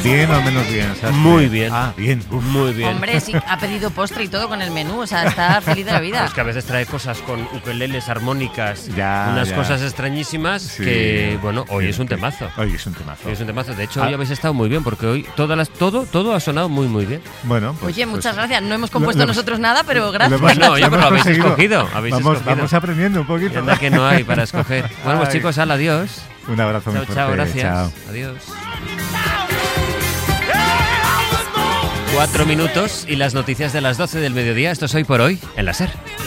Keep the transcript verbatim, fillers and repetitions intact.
¿Bien o menos bien? ¿Sabes? Muy bien. Ah, bien. Uf. Muy bien. Hombre, sí, ha pedido postre y todo con el menú, o sea, está feliz de la vida. Es que a veces trae cosas con ukeleles, armónicas, Ya, unas ya. cosas extrañísimas Sí. que, bueno, hoy Sí, es un sí. temazo. Hoy es un temazo. Hoy es un temazo. De hecho, Ah. hoy habéis estado muy bien porque hoy todas las, todo, todo ha sonado muy, muy bien. Bueno, pues, Oye, muchas pues, gracias. No hemos compuesto lo- lo- nosotros nada, pero lo gracias. hemos- Bueno, oye, pero hemos lo habéis conseguido. escogido, habéis vamos, escogido. vamos aprendiendo un poquito. Anda que no hay para escoger. Bueno, pues Ay. chicos, al adiós. Un abrazo muy Chao, fuerte. chao, gracias. Chao. Adiós. Cuatro minutos y las noticias de las doce del mediodía. Esto es Hoy por Hoy en la SER.